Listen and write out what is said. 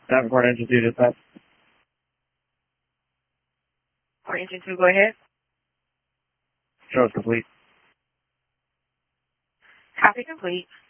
Davenport Engine 2 dispatch. For Engine 2, go ahead. Show is complete. Copy complete.